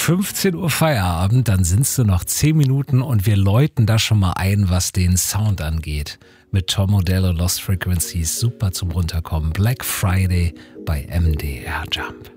15 Uhr Feierabend, dann sind's nur noch 10 Minuten und wir läuten da schon mal ein, was den Sound angeht. Mit Tom Modello, Lost Frequencies, super zum Runterkommen. Black Friday bei MDR Jump.